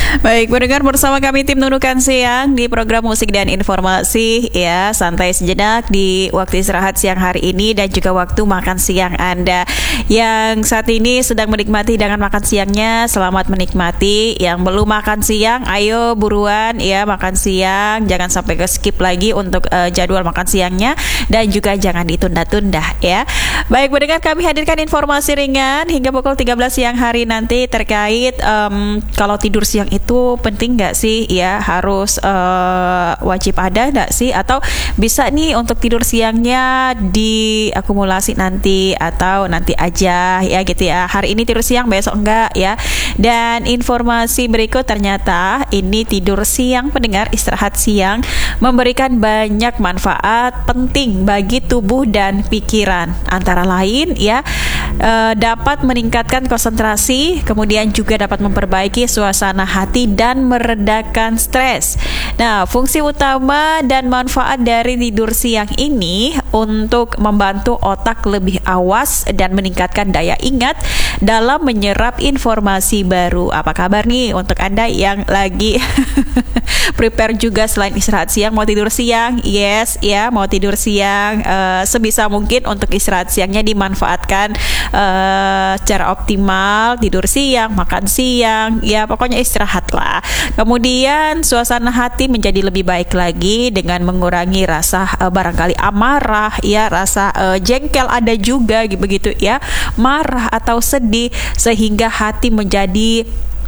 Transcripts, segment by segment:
Baik, mendengar bersama kami tim Nunukan Siang di program musik dan informasi ya, santai sejenak di waktu istirahat siang hari ini dan juga waktu makan siang Anda. Yang saat ini sedang menikmati hidangan makan siangnya, selamat menikmati. Yang belum makan siang, ayo buruan ya makan siang, jangan sampai ke skip lagi untuk jadwal makan siangnya dan juga jangan ditunda-tunda ya. Baik, mendengar kami hadirkan informasi ringan hingga pukul 13 siang hari nanti terkait kalau tidur siang itu penting nggak sih ya, harus wajib ada nggak sih, atau bisa nih untuk tidur siangnya diakumulasi nanti atau nanti aja ya gitu ya, hari ini tidur siang besok enggak ya. Dan informasi berikut, ternyata ini tidur siang pendengar, istirahat siang memberikan banyak manfaat penting bagi tubuh dan pikiran, antara lain ya dapat meningkatkan konsentrasi, kemudian juga dapat memperbaiki suasana hati dan meredakan stres. Nah, fungsi utama dan manfaat dari tidur siang ini untuk membantu otak lebih awas dan meningkatkan daya ingat dalam menyerap informasi baru. Apa kabar nih untuk Anda yang lagi prepare juga selain istirahat siang mau tidur siang? Yes ya, mau tidur siang, sebisa mungkin untuk istirahat siangnya dimanfaatkan secara optimal, tidur siang, makan siang, ya pokoknya istirahat lah. Kemudian suasana hati menjadi lebih baik lagi dengan mengurangi rasa barangkali amarah, ya rasa jengkel ada juga begitu ya, marah atau sedih, sehingga hati menjadi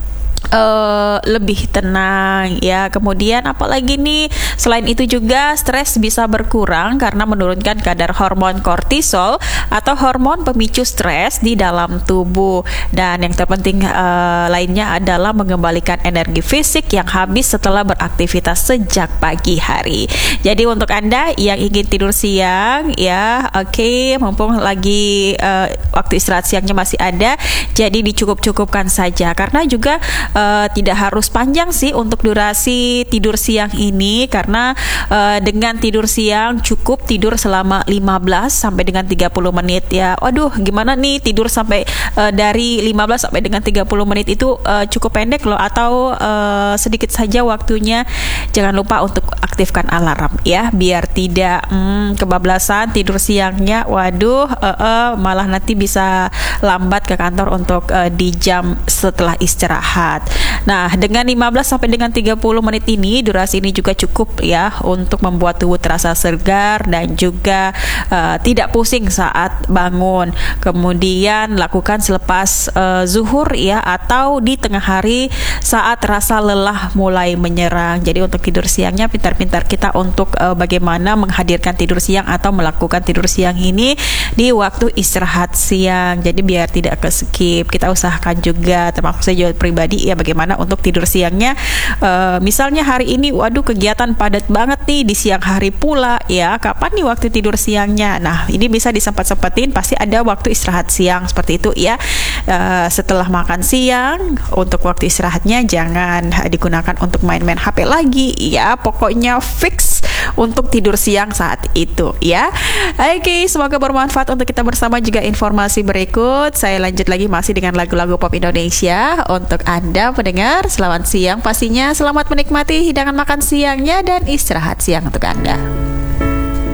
lebih tenang ya. Kemudian apalagi nih, selain itu juga stres bisa berkurang karena menurunkan kadar hormon kortisol atau hormon pemicu stres di dalam tubuh. Dan yang terpenting lainnya adalah mengembalikan energi fisik yang habis setelah beraktivitas sejak pagi hari. Jadi untuk Anda yang ingin tidur siang ya, oke, mumpung lagi waktu istirahat siangnya masih ada, jadi dicukup-cukupkan saja, karena juga tidak harus panjang sih untuk durasi tidur siang ini, karena dengan tidur siang cukup tidur selama 15 sampai dengan 30 menit ya. Waduh, gimana nih tidur sampai dari 15 sampai dengan 30 menit itu cukup pendek loh, atau sedikit saja waktunya. Jangan lupa untuk aktifkan alarm ya, biar tidak kebablasan tidur siangnya. Waduh, malah nanti bisa lambat ke kantor untuk di jam setelah istirahat. Nah, dengan 15 sampai dengan 30 menit ini, durasi ini juga cukup ya untuk membuat tubuh terasa segar dan juga tidak pusing saat bangun. Kemudian lakukan selepas zuhur ya, atau di tengah hari saat rasa lelah mulai menyerang. Jadi untuk tidur siangnya pintar-pintar kita untuk bagaimana menghadirkan tidur siang atau melakukan tidur siang ini di waktu istirahat siang. Jadi biar tidak ke skip, kita usahakan juga, termasuk saya juga pribadi ya, bagaimana untuk tidur siangnya. Misalnya hari ini, waduh kegiatan padat banget nih di siang hari pula ya, kapan nih waktu tidur siangnya? Nah, ini bisa disempat-sempatin, pasti ada waktu istirahat siang seperti itu ya. Setelah makan siang, untuk waktu istirahatnya jangan digunakan untuk main-main HP lagi ya, pokoknya fix untuk tidur siang saat itu ya. Oke, semoga bermanfaat untuk kita bersama. Juga informasi berikut, saya lanjut lagi masih dengan lagu-lagu pop Indonesia untuk Anda pendengar. Selamat siang pastinya, selamat menikmati hidangan makan siangnya dan istirahat siang untuk Anda.